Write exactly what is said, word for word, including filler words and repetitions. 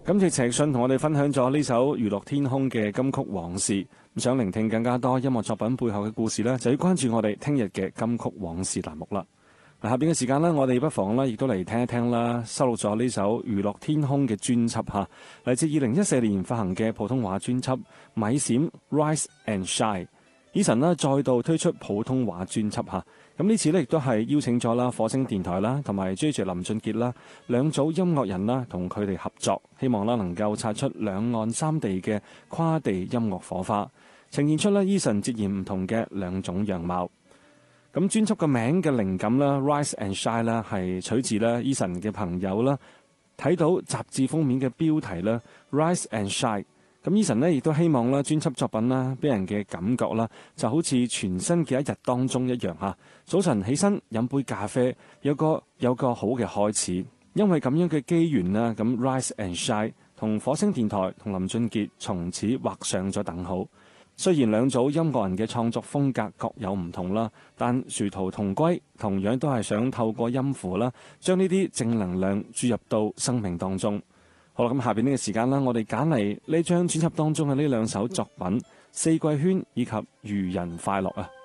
咁亦陳奕迅同我哋分享咗呢首《娛樂天空》嘅金曲往事。咁想聆聽更加多音樂作品背後嘅故事呢，就要關注我哋聽日嘅金曲往事欄目啦。嗱，下邊嘅時間呢，我哋不妨呢亦都嚟聽一聽啦，收錄咗呢首《娛樂天空》嘅專輯嚇，嚟自二零一四年發行嘅普通話專輯《咪閃 Rise and Shine》。Eason 呢再度推出普通話專輯嚇，咁呢次呢亦都係邀請咗啦火星電台啦同埋 J J 林俊傑啦兩組音樂人啦同佢哋合作，希望啦能夠擦出兩岸三地嘅跨地音樂火花，呈現出咧 Eason 截然唔同嘅兩種樣貌。咁專輯嘅名嘅靈感啦 Rise and Shine 啦係取自咧 Eason 嘅朋友啦睇到雜誌封面嘅標題啦 Rise and Shine。咁 Eason 呢亦都希望啦專輯作品啦俾人嘅感覺啦就好似全新嘅一日當中一樣嚇，早晨起身飲杯咖啡，有個有個好嘅開始。因為咁樣嘅機緣啦，咁 Rise and Shine 同火星電台同林俊傑從此畫上咗等號。雖然兩組音樂人嘅創作風格各有唔同啦，但殊途同歸，同樣都係想透過音符啦將呢啲正能量注入到生命當中。好啦，咁下邊呢個時間啦，我哋揀嚟呢張專輯當中嘅呢兩首作品《四季圈》以及《愚人快樂》啊。